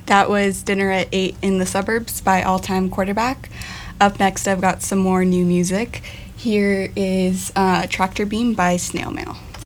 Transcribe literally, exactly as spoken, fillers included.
That was Dinner at eight in the Suburbs by All Time Quarterback. Up next, I've got some more new music. Here is uh, Tractor Beam by Snail Mail.